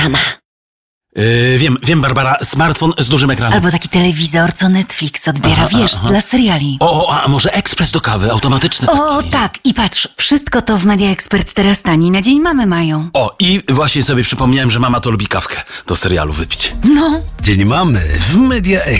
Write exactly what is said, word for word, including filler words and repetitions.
reklama. Yy, wiem, wiem, Barbara, smartfon z dużym ekranem. Albo taki telewizor, co Netflix odbiera, Aha, wiesz, aha. dla seriali. O, o, a może ekspres do kawy, automatyczny O, taki. tak, i patrz, wszystko to w Media Expert teraz tani, na dzień mamy mają. O, i właśnie sobie przypomniałem, że mama to lubi kawkę do serialu wypić. No. Dzień mamy w Media Expert.